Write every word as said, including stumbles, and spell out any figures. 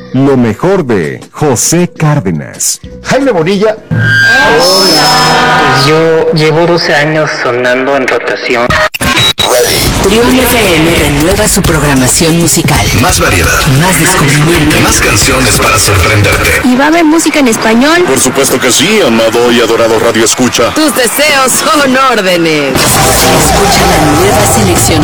Lo mejor de José Cárdenas. Jaime Bonilla. Pues yo llevo doce años sonando en rotación. Trión F M renueva su programación musical. Más variedad, más descubrimiento, más canciones para sorprenderte. ¿Y va a haber música en español? Por supuesto que sí, amado y adorado Radio Escucha. Tus deseos son órdenes. Escucha la nueva selección